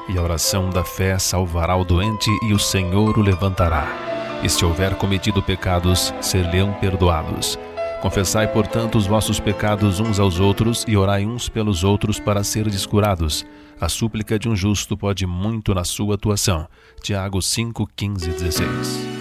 e a oração da fé salvará o doente e o Senhor o levantará. E se houver cometido pecados, ser-lhe-ão perdoados. Confessai, portanto, os vossos pecados uns aos outros e orai uns pelos outros para serdes curados. A súplica de um justo pode muito na sua atuação. Tiago 5, 15 e 16.